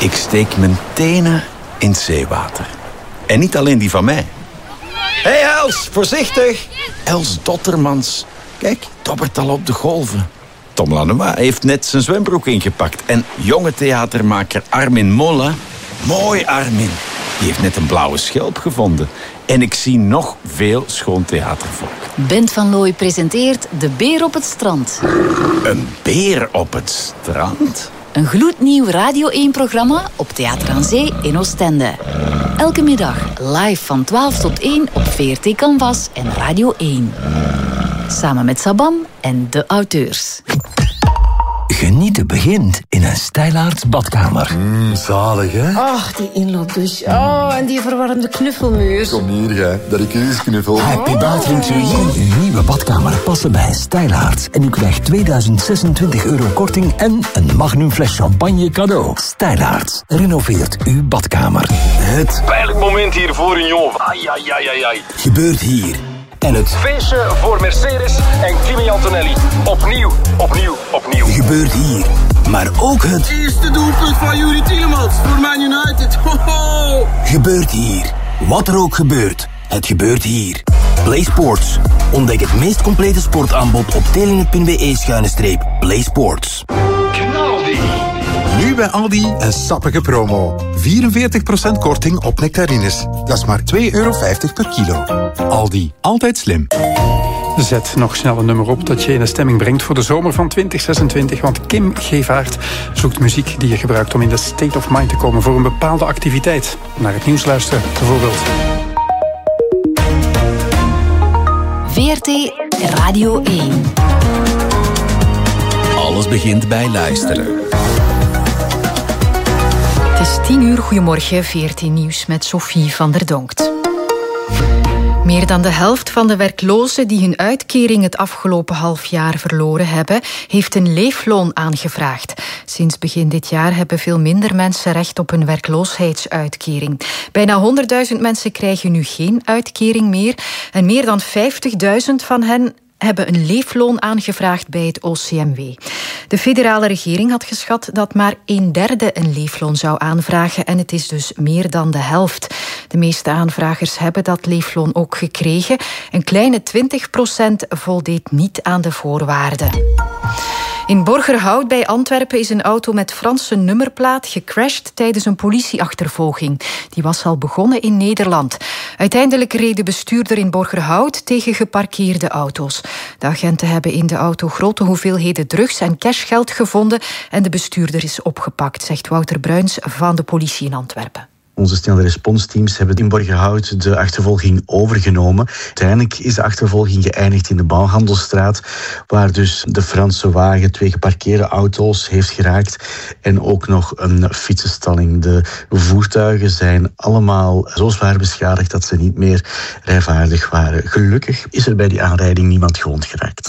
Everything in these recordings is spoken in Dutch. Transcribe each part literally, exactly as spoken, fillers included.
Ik steek mijn tenen in het zeewater. En niet alleen die van mij. Hé hey Els, voorzichtig! Els Dottermans. Kijk, dobbert al op de golven. Tom Lanois heeft net zijn zwembroek ingepakt. En jonge theatermaker Armin Molle... Mooi Armin. Die heeft net een blauwe schelp gevonden. En ik zie nog veel schoon theatervolk. Bent van Looy presenteert De Beer op het Strand. Een beer op het strand? Een gloednieuw Radio één-programma op Theater aan Zee in Oostende. Elke middag live van twaalf tot één op V R T Canvas en Radio één. Samen met Sabam en de auteurs. Genieten begint in een Stijlaarts badkamer. Mmm, zalig, hè? Ach, die inloopdouche. Oh, en die verwarmde knuffelmuur. Kom hier, jij. Dat ik eens knuffel. Happy bathroom to you. Uw nieuwe badkamer passen bij Stijlaarts. En u krijgt tweeduizend zesentwintig euro korting en een magnum fles champagne cadeau. Stijlaarts. Renoveert uw badkamer. Het pijnlijk moment hier voor een jongen. Ai, ai, ai, ai, ai. Gebeurt hier. En het feestje voor Mercedes en Kimi Antonelli. Opnieuw, opnieuw, opnieuw. gebeurt hier. Maar ook het eerste doelpunt van Yuri Tielemans voor Man United. Ho-ho! gebeurt hier. Wat er ook gebeurt, het gebeurt hier. Play Sports. Ontdek het meest complete sportaanbod op telenet punt be schuine streep Play Sports. Knaldi. Nu bij Aldi een sappige promo. vierenveertig procent korting op nectarines. Dat is maar twee euro vijftig per kilo. Aldi, altijd slim. Zet nog snel een nummer op dat je in de stemming brengt voor de zomer van twintig zesentwintig. Want Kim Gevaert zoekt muziek die je gebruikt om in de state of mind te komen voor een bepaalde activiteit. Naar het nieuws luisteren bijvoorbeeld. V R T Radio één. Alles begint bij luisteren. Het is tien uur, goedemorgen, V R T Nieuws met Sophie van der Donkt. Meer dan de helft van de werklozen die hun uitkering het afgelopen half jaar verloren hebben, heeft een leefloon aangevraagd. Sinds begin dit jaar hebben veel minder mensen recht op een werkloosheidsuitkering. Bijna honderdduizend mensen krijgen nu geen uitkering meer en meer dan vijftigduizend van hen hebben een leefloon aangevraagd bij het O C M W. De federale regering had geschat dat maar een derde een leefloon zou aanvragen en het is dus meer dan de helft. De meeste aanvragers hebben dat leefloon ook gekregen. Een kleine twintig procent voldeed niet aan de voorwaarden. In Borgerhout bij Antwerpen is een auto met Franse nummerplaat gecrashed tijdens een politieachtervolging. Die was al begonnen in Nederland. Uiteindelijk reed de bestuurder in Borgerhout tegen geparkeerde auto's. De agenten hebben in de auto grote hoeveelheden drugs en cashgeld gevonden en de bestuurder is opgepakt, zegt Wouter Bruins van de politie in Antwerpen. Onze snelle responsteams hebben in Borgerhout de achtervolging overgenomen. Uiteindelijk is de achtervolging geëindigd in de Bouwhandelstraat, waar dus de Franse wagen twee geparkeerde auto's heeft geraakt en ook nog een fietsenstalling. De voertuigen zijn allemaal zo zwaar beschadigd dat ze niet meer rijvaardig waren. Gelukkig is er bij die aanrijding niemand gewond geraakt.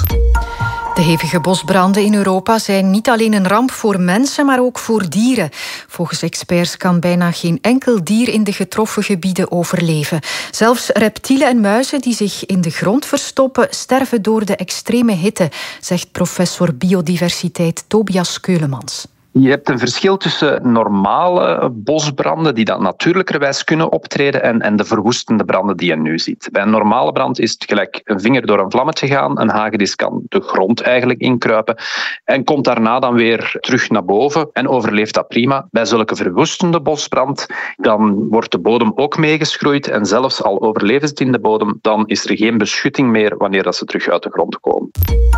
De hevige bosbranden in Europa zijn niet alleen een ramp voor mensen, maar ook voor dieren. Volgens experts kan bijna geen enkel dier in de getroffen gebieden overleven. Zelfs reptielen en muizen die zich in de grond verstoppen, sterven door de extreme hitte, zegt professor biodiversiteit Tobias Keulemans. Je hebt een verschil tussen normale bosbranden die dan natuurlijkerwijs kunnen optreden en, en de verwoestende branden die je nu ziet. Bij een normale brand is het gelijk een vinger door een vlammetje gaan. Een hagedis kan de grond eigenlijk inkruipen en komt daarna dan weer terug naar boven en overleeft dat prima. Bij zulke verwoestende bosbrand dan wordt de bodem ook meegeschroeid en zelfs al overleven ze het in de bodem, dan is er geen beschutting meer wanneer dat ze terug uit de grond komen.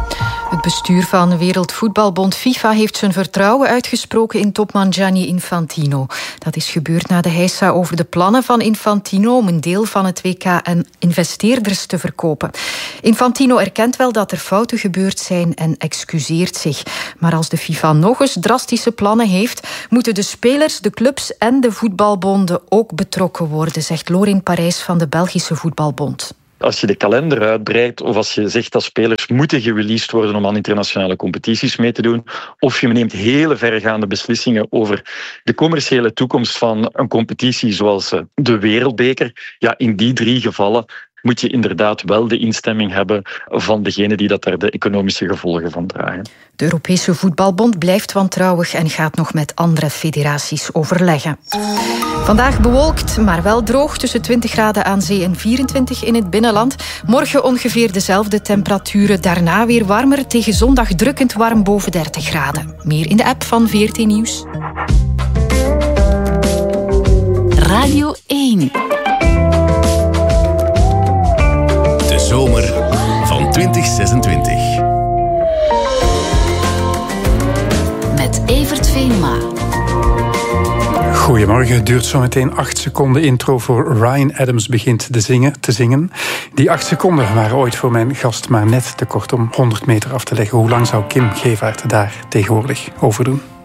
Het bestuur van de Wereldvoetbalbond FIFA heeft zijn vertrouwen uitgesproken in topman Gianni Infantino. Dat is gebeurd na de heisa over de plannen van Infantino om een deel van het W K aan investeerders te verkopen. Infantino erkent wel dat er fouten gebeurd zijn en excuseert zich. Maar als de FIFA nog eens drastische plannen heeft, moeten de spelers, de clubs en de voetbalbonden ook betrokken worden, zegt Lorin Parijs van de Belgische Voetbalbond. Als je de kalender uitbreidt of als je zegt dat spelers moeten gereleased worden om aan internationale competities mee te doen, of je neemt hele verregaande beslissingen over de commerciële toekomst van een competitie zoals de Wereldbeker, ja, in die drie gevallen moet je inderdaad wel de instemming hebben van degene die dat daar de economische gevolgen van dragen. De Europese Voetbalbond blijft wantrouwig en gaat nog met andere federaties overleggen. Vandaag bewolkt, maar wel droog, tussen twintig graden aan zee en vierentwintig in het binnenland. Morgen ongeveer dezelfde temperaturen, daarna weer warmer, tegen zondag drukkend warm boven dertig graden. Meer in de app van V R T Nieuws. Radio één. De zomer van twintig zesentwintig. Met Evert Venema. Goedemorgen, het duurt zo meteen acht seconden intro voor Ryan Adams begint te zingen, te zingen. Die acht seconden waren ooit voor mijn gast maar net te kort om honderd meter af te leggen. Hoe lang zou Kim Gevaert daar tegenwoordig over doen?